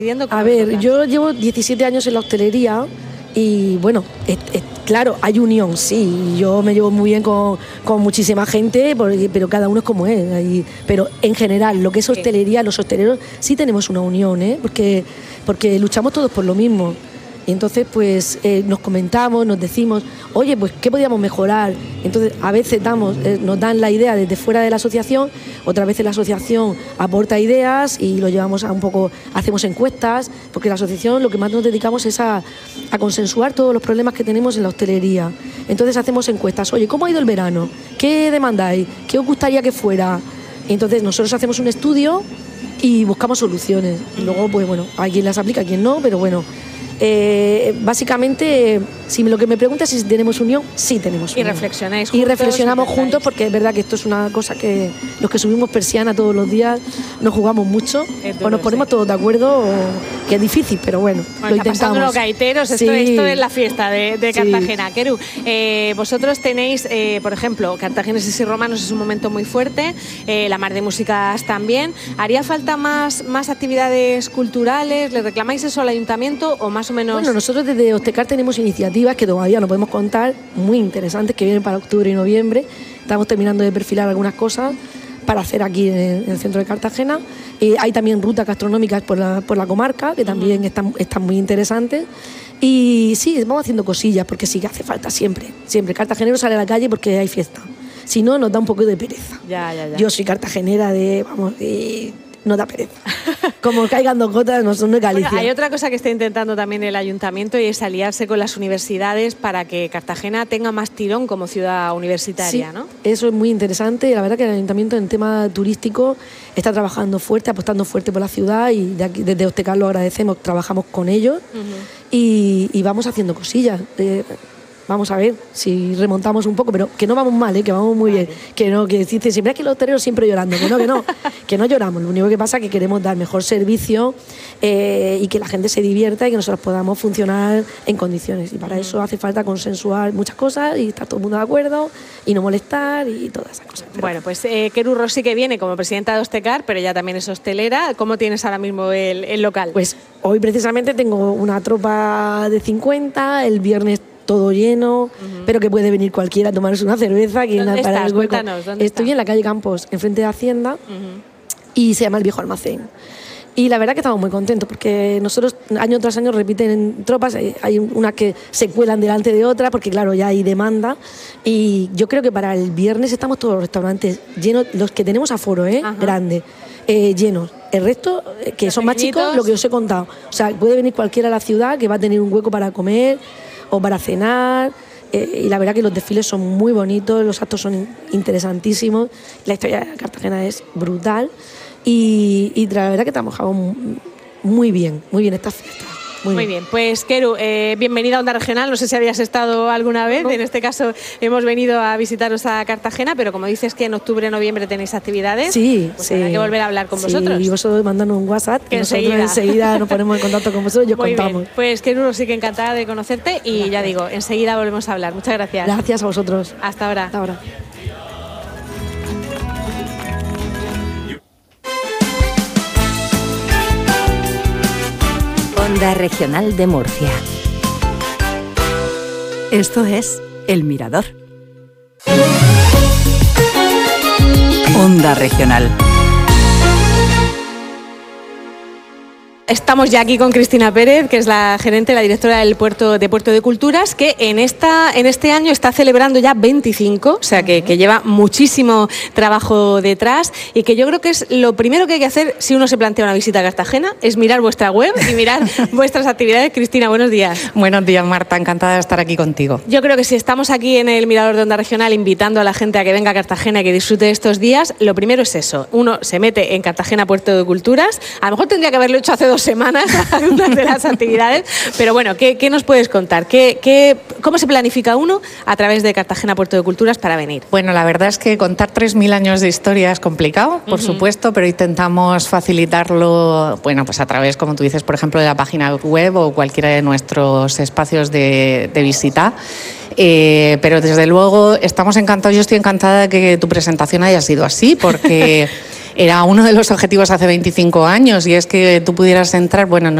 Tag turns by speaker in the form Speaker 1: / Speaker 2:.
Speaker 1: A ver, yo llevo 17 años en la hostelería y bueno, claro, hay unión, sí, yo me llevo muy bien con muchísima gente, pero cada uno es como es. Pero en general, lo que es hostelería, los hosteleros sí tenemos una unión, porque luchamos todos por lo mismo. Y entonces pues nos comentamos, nos decimos, oye, pues ¿qué podíamos mejorar? Entonces a veces nos dan la idea desde fuera de la asociación, otras veces la asociación aporta ideas y lo llevamos a un poco, hacemos encuestas, porque la asociación lo que más nos dedicamos es a consensuar todos los problemas que tenemos en la hostelería. Entonces hacemos encuestas, oye, ¿cómo ha ido el verano? ¿Qué demandáis? ¿Qué os gustaría que fuera? Y entonces nosotros hacemos un estudio y buscamos soluciones. Y luego, pues bueno, a quien las aplica, a quien no, pero bueno. Básicamente, si lo que me preguntas es si tenemos unión, sí tenemos unión.
Speaker 2: Y reflexionáis juntos.
Speaker 1: Y reflexionamos juntos, porque es verdad que esto es una cosa que los que subimos persiana todos los días nos jugamos mucho, o nos ponemos todos de acuerdo, que es difícil, pero bueno, lo intentamos.
Speaker 2: Pasando los gaiteros,
Speaker 1: sí.
Speaker 2: esto es la fiesta de Cartagena. Sí. Keru, vosotros tenéis, por ejemplo, Cartagineses y Romanos es un momento muy fuerte, la Mar de Músicas también. ¿Haría falta más actividades culturales? ¿Le reclamáis eso al ayuntamiento o más o menos?
Speaker 1: Bueno, nosotros desde Ostecar tenemos iniciativas que todavía no podemos contar, muy interesantes, que vienen para octubre y noviembre. Estamos terminando de perfilar algunas cosas para hacer aquí en el centro de Cartagena. Hay también rutas gastronómicas por la comarca, que también están muy interesantes. Y sí, vamos haciendo cosillas, porque sí que hace falta siempre. Cartagenero sale a la calle porque hay fiesta. Si no, nos da un poco de pereza.
Speaker 2: Ya.
Speaker 1: Yo soy cartagenera no da pereza. Como caigan dos gotas, no son de Galicia.
Speaker 2: Bueno, hay otra cosa que está intentando también el ayuntamiento y es aliarse con las universidades para que Cartagena tenga más tirón como ciudad universitaria,
Speaker 1: sí,
Speaker 2: ¿no?
Speaker 1: Eso es muy interesante. La verdad que el ayuntamiento en tema turístico está trabajando fuerte, apostando fuerte por la ciudad y desde Ostecar lo agradecemos, trabajamos con ellos y vamos haciendo cosillas. Vamos a ver si remontamos un poco, pero que no vamos mal, que vamos muy bien. Que dice siempre es que los hosteleros siempre llorando, que no lloramos. Lo único que pasa es que queremos dar mejor servicio y que la gente se divierta y que nosotros podamos funcionar en condiciones. Y para eso hace falta consensuar muchas cosas y estar todo el mundo de acuerdo y no molestar y todas esas cosas.
Speaker 2: Bueno, pues Keru Rossi, que viene como presidenta de Ostecar, pero ella también es hostelera. ¿Cómo tienes ahora mismo el local?
Speaker 1: Pues hoy precisamente tengo una tropa de 50, el viernes todo lleno, pero que puede venir cualquiera a tomarse una cerveza.
Speaker 2: ¿Dónde estás? Cuéntanos, ¿dónde
Speaker 1: Estoy en la calle Campos, enfrente de Hacienda, y se llama El Viejo Almacén. Y la verdad que estamos muy contentos, porque nosotros año tras año repiten tropas, hay unas que se cuelan delante de otras, porque claro, ya hay demanda, y yo creo que para el viernes estamos todos los restaurantes llenos, los que tenemos aforo, grande, llenos. El resto, que son más chicos, lo que os he contado. O sea, puede venir cualquiera a la ciudad que va a tener un hueco para comer o para cenar, y la verdad que los desfiles son muy bonitos, los actos son interesantísimos, la historia de Cartagena es brutal y la verdad que trabajamos muy bien estas fiestas.
Speaker 2: Muy bien, pues Keru, bienvenida a Onda Regional. No sé si habías estado alguna vez, en este caso hemos venido a visitaros a Cartagena, pero como dices que en octubre, noviembre tenéis actividades, pues habrá que volver a hablar con vosotros.
Speaker 1: Y vosotros mandando un WhatsApp, que nosotros enseguida nos ponemos en contacto con vosotros y os contamos.
Speaker 2: Bien. Pues Keru, sí que encantada de conocerte y gracias. Ya digo, enseguida volvemos a hablar. Muchas gracias.
Speaker 1: Gracias a vosotros.
Speaker 2: Hasta ahora.
Speaker 1: Hasta ahora.
Speaker 3: Onda Regional de Murcia. Esto es El Mirador. Onda Regional.
Speaker 2: Estamos ya aquí con Cristina Pérez, que es la gerente, la directora del Puerto de Culturas, que en este año está celebrando ya 25, o sea que lleva muchísimo trabajo detrás y que yo creo que es lo primero que hay que hacer si uno se plantea una visita a Cartagena, es mirar vuestra web y mirar vuestras actividades. Cristina, buenos días.
Speaker 4: Buenos días, Marta, encantada de estar aquí contigo.
Speaker 2: Yo creo que si estamos aquí en el Mirador de Onda Regional invitando a la gente a que venga a Cartagena y que disfrute de estos días, lo primero es eso, uno se mete en Cartagena Puerto de Culturas, a lo mejor tendría que haberlo hecho hace 2 semanas algunas de las actividades, pero bueno, ¿qué nos puedes contar? ¿Cómo se planifica uno a través de Cartagena Puerto de Culturas para venir?
Speaker 4: Bueno, la verdad es que contar 3.000 años de historia es complicado, por supuesto, pero intentamos facilitarlo, bueno, pues a través, como tú dices, por ejemplo, de la página web o cualquiera de nuestros espacios de visita. Pero desde luego estamos encantados, yo estoy encantada de que tu presentación haya sido así, porque era uno de los objetivos hace 25 años, y es que tú pudieras entrar, bueno,